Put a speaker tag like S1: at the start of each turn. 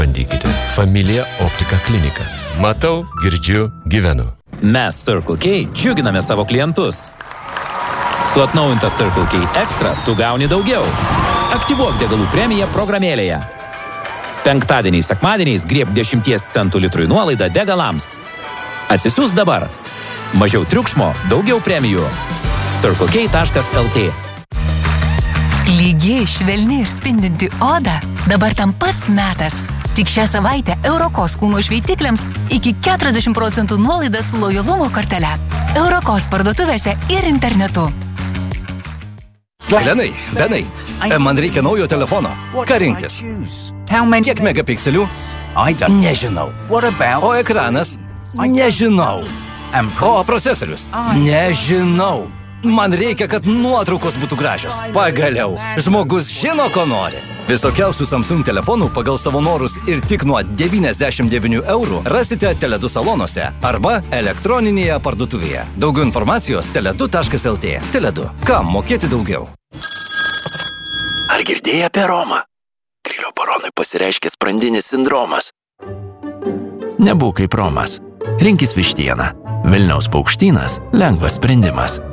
S1: Bandykite. Familija Optika klinika. Matau, girdžiu, gyvenu.
S2: Mes Circle K džiuginame savo klientus. Su atnaujinta Circle K Extra tu gauni daugiau. Aktyvuok degalų premiją programėlėje. Penktadieniais, sekmadieniais grieb 10 centų litrui nuolaidą degalams. Atsisiųs dabar. Mažiau triukšmo, daugiau premijų. circlek.lt.
S3: Lygiai, švelni ir spindinti oda dabar tam pats metas. Tik šią savaitę Eurokos kūno šveitikliams iki 40% nuolaida su lojalumo kortele. Eurokos parduotuvėse ir internetu.
S4: Benai, man reikia naujo telefono. Ką rinktis? Kiek megapikselių? Nežinau. O ekranas? Nežinau. O procesorius? Nežinau. Man reikia, kad nuotraukos būtų gražios. Pagaliau, žmogus žino, ko nori. Visokiausių Samsung telefonų pagal savo norus ir tik nuo 99 eurų rasite Tele2 salonuose arba elektroninėje parduotuvėje. Daugiau informacijos tele2.lt. Tele2. Kam mokėti daugiau?
S5: Ar girdėjai apie Romą? Grilio baronui pasireiškia sprandinis sindromas.
S6: Nebūk kaip Romas. Rinkis vištieną. Vilniaus paukštynas – lengvas sprendimas.